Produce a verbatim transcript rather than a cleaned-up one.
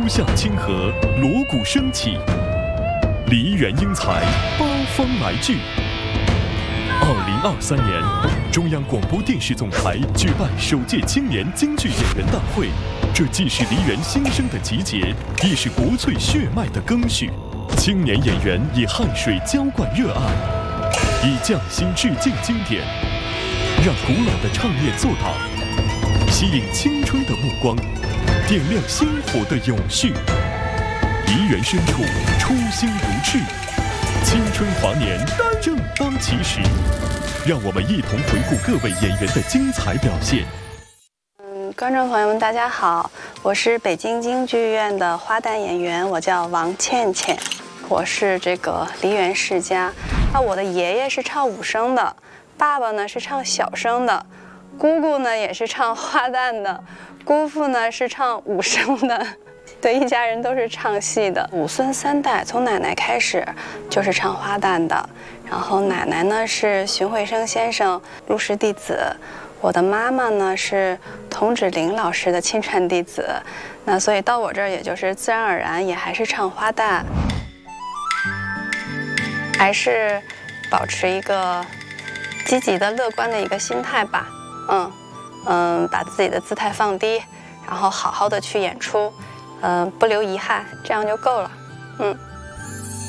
书向清河，锣鼓升起，梨园英才八方来聚。二零二三年，中央广播电视总台举办首届青年京剧演员大会，这既是梨园新生的集结，亦是国粹血脉的更续。青年演员以汗水浇灌热爱，以匠心致敬经典，让古老的唱念做到，吸引青春的目光，点亮星火的永续。梨园深处，初心如炬，青春华年正当其时。让我们一同回顾各位演员的精彩表现。 嗯，观众朋友们，大家好，我是北京京剧院的花旦演员，我叫王倩倩，我是这个梨园世家。那我的爷爷是唱武生的，爸爸呢是唱小生的，姑姑呢也是唱花旦的，姑父呢是唱武生的。对，一家人都是唱戏的，五孙三代，从奶奶开始就是唱花旦的，然后奶奶呢是荀慧生先生入室弟子，我的妈妈呢是童芷苓老师的亲传弟子，那所以到我这儿也就是自然而然也还是唱花旦，还是保持一个积极的乐观的一个心态吧，嗯嗯，把自己的姿态放低，然后好好的去演出。嗯、呃，不留遗憾，这样就够了。嗯。